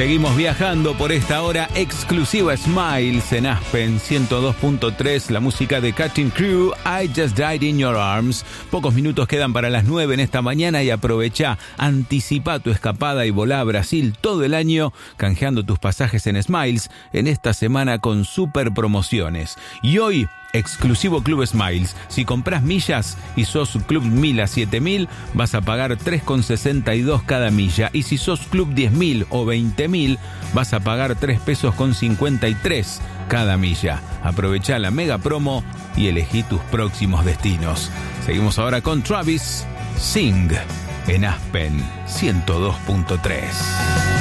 Seguimos viajando por esta hora exclusiva Smiles en Aspen 102.3, la música de Cutting Crew, I Just Died in Your Arms. Pocos minutos quedan para las 9 en esta mañana y aprovecha, anticipa tu escapada y volá a Brasil todo el año canjeando tus pasajes en Smiles en esta semana con super promociones. Y hoy, exclusivo Club Smiles. Si compras millas y sos Club 1000 a 7000, vas a pagar 3,62 cada milla. Y si sos Club 10.000 o 20.000, vas a pagar 3,53 cada milla. Aprovechá la mega promo y elegí tus próximos destinos. Seguimos ahora con Travis, Sing en Aspen 102.3.